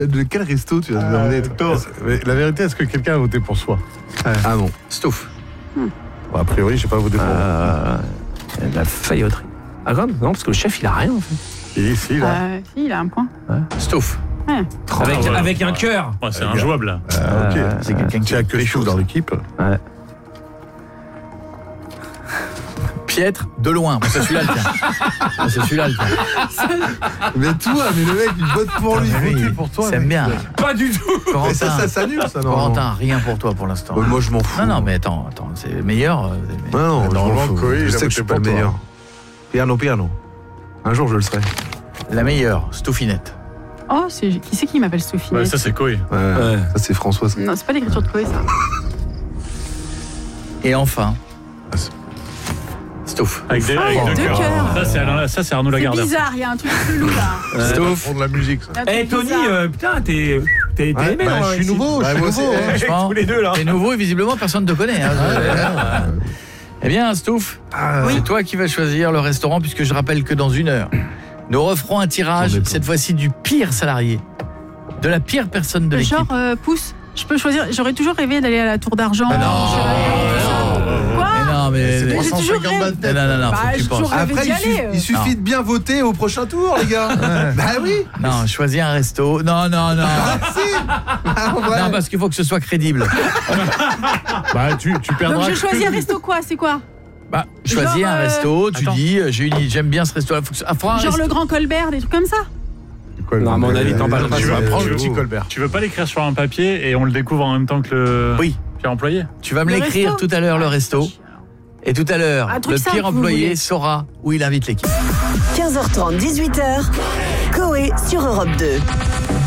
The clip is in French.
De quel resto tu vas nous emmener La vérité, est-ce que quelqu'un a voté pour soi? Ah non. Stouff. Bon, a priori, j'ai pas voté pour moi. La failloterie. Ah grave, non, parce que le chef, il a rien, en fait. Et ici, là. Si, il a un point. Stouff. Ouais. Avec un cœur. Ouais, c'est injouable, là. Ok. C'est quelqu'un qui a que Chouf dans l'équipe. Ouais. Piètre, de loin. Bon, c'est celui-là le tien. C'est celui-là le tien. Mais toi, mais le mec, il vote pour lui. Oui, pour toi. ça aime bien. Pas du tout. Mais ça s'annule, ça, non? Corentin, rien pour toi pour l'instant. Moi, je m'en fous. Non, mais attends, c'est meilleur. Non, normalement, je m'en fous. Koé, Je il a sais que je suis voté pas le pour meilleur. Piano. Un jour, je le serai. La meilleure, Stouffinette. Oh, qui c'est qui m'appelle Sophie? Ouais, ça, c'est Koé. Ouais. Ça, c'est François. Ça. Non, c'est pas l'écriture de Chloé, ça. Et enfin, Stouff. Avec deux deux cœurs. cœurs. Ça, c'est Arnaud C'est Lagardère. bizarre, il y a un truc chelou là. Stouff. Pour de la musique, ça. Il y a un truc Tony, bizarre. putain, t'es aimé, Bah, non, je suis ici. nouveau, Bah, moi aussi, Franchement, tous les deux, là. T'es nouveau et visiblement personne ne te connaît. Hein. Eh bien, Stouff, c'est toi qui vas choisir le restaurant puisque je rappelle que dans 1 heure, nous referons un tirage, cette fois-ci du pire salarié, de la pire personne de l'équipe. Genre, pouce, je peux choisir. J'aurais toujours rêvé d'aller à la Tour d'Argent. Ah non, Quoi? mais C'est j'ai toujours 350 balles rêvé. tête. non, faut que tu j'ai penses. toujours rêvé Après, d'y aller. il suffit de bien voter au prochain tour, les gars. Bah oui. Non, choisis un resto. Non. Ah, si. Ah, ouais. Non, parce qu'il faut que ce soit crédible. Bah, tu perdras. Donc je choisis un resto quoi? C'est quoi? Bah, choisis Genre, un resto, tu attends. dis, j'aime bien ce resto-là. Faut que Genre le Grand Colbert, des trucs comme ça? Non, à mon avis, t'en parles pas. Tu vas prendre le petit Colbert. Tu veux pas l'écrire sur un papier et on le découvre en même temps que le Oui. pire employé? Tu vas me Le l'écrire resto tout à l'heure, le resto. Et tout à l'heure, Un truc le simple, pire vous employé voulez. saura où il invite l'équipe. 15h30, 18h, Koé sur Europe 2.